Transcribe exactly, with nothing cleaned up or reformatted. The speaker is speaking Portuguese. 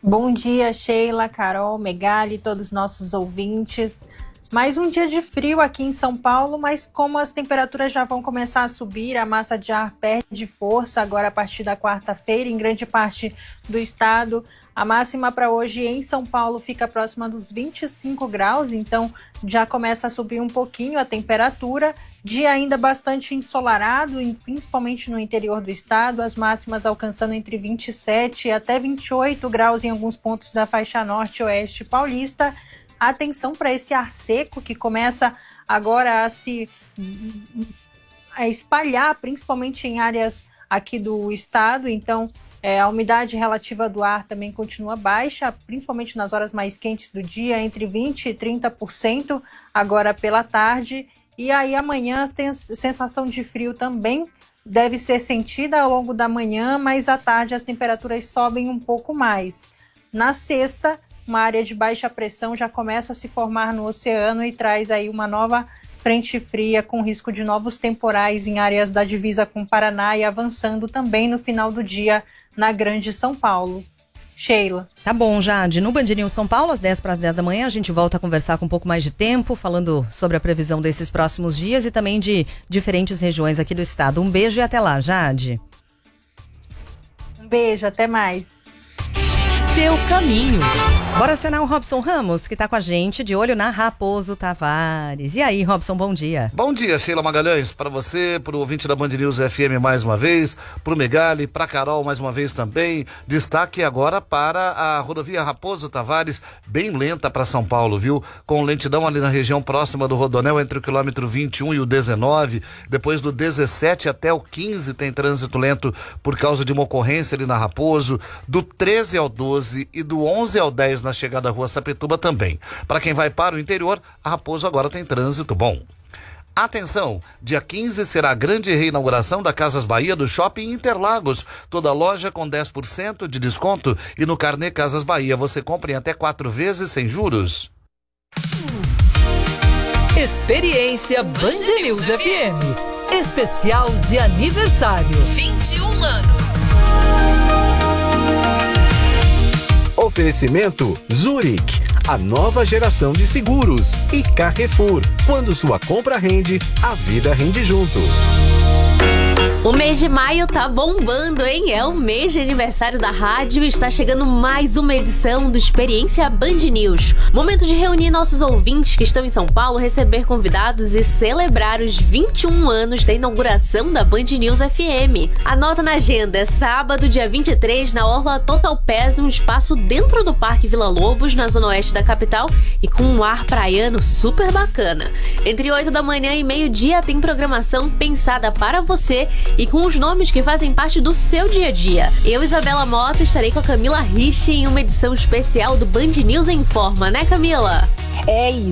Bom dia, Sheila, Carol, Megali, todos os nossos ouvintes. Mais um dia de frio aqui em São Paulo, mas como as temperaturas já vão começar a subir, a massa de ar perde força agora a partir da quarta-feira em grande parte do estado. A máxima para hoje em São Paulo fica próxima dos vinte e cinco graus, então já começa a subir um pouquinho a temperatura. Dia ainda bastante ensolarado, principalmente no interior do estado, as máximas alcançando entre vinte e sete e até vinte e oito graus em alguns pontos da faixa norte e oeste paulista. Atenção para esse ar seco que começa agora a se a espalhar, principalmente em áreas aqui do estado. Então, é, a umidade relativa do ar também continua baixa, principalmente nas horas mais quentes do dia, entre vinte por cento e trinta por cento agora pela tarde. E aí amanhã tem sensação de frio também, deve ser sentida ao longo da manhã, mas à tarde as temperaturas sobem um pouco mais. Na sexta, uma área de baixa pressão já começa a se formar no oceano e traz aí uma nova frente fria com risco de novos temporais em áreas da divisa com o Paraná e avançando também no final do dia na Grande São Paulo. Sheila. Tá bom, Jade. No Band News São Paulo, às dez para as dez da manhã, a gente volta a conversar com um pouco mais de tempo, falando sobre a previsão desses próximos dias e também de diferentes regiões aqui do estado. Um beijo e até lá, Jade. Um beijo, até mais. Seu caminho. Bora acionar o Robson Ramos, que tá com a gente, de olho na Raposo Tavares. E aí, Robson, bom dia. Bom dia, Sheila Magalhães, para você, para o ouvinte da Band News F M mais uma vez, para o Megali, para a Carol mais uma vez também. Destaque agora para a rodovia Raposo Tavares, bem lenta para São Paulo, viu? Com lentidão ali na região próxima do Rodonel, entre o quilômetro vinte e um e o dezenove. Depois do dezessete até o quinze tem trânsito lento por causa de uma ocorrência ali na Raposo. Do treze ao doze e do onze ao dez na chegada à Rua Sapituba também. Para quem vai para o interior, a Raposo agora tem trânsito bom. Atenção, dia quinze será a grande reinauguração da Casas Bahia do Shopping Interlagos. Toda loja com dez por cento de desconto e no carnê Casas Bahia você compra em até quatro vezes sem juros. Experiência Band News F M. Especial de aniversário. vinte e um anos. Oferecimento Zurich, a nova geração de seguros, e Carrefour. Quando sua compra rende, a vida rende junto. O mês de maio tá bombando, hein? É o mês de aniversário da rádio e está chegando mais uma edição do Experiência Band News. Momento de reunir nossos ouvintes que estão em São Paulo, receber convidados e celebrar os vinte e um anos da inauguração da Band News F M. Anota na agenda, é sábado, dia vinte e três, na Orla Total Pass, um espaço dentro do Parque Vila Lobos, na zona oeste da capital, e com um ar praiano super bacana. Entre oito da manhã e meio-dia tem programação pensada para você e com os nomes que fazem parte do seu dia a dia. Eu, Isabela Mota, estarei com a Camila Rich em uma edição especial do Band News em Forma, né, Camila? É isso.